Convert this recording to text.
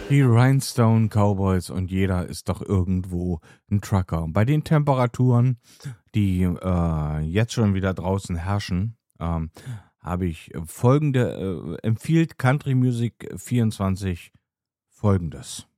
Die Rhinestone Cowboys und jeder ist doch irgendwo ein Trucker. Und bei den Temperaturen, die jetzt schon wieder draußen herrschen, habe ich folgende, empfiehlt Country Music 24 folgendes.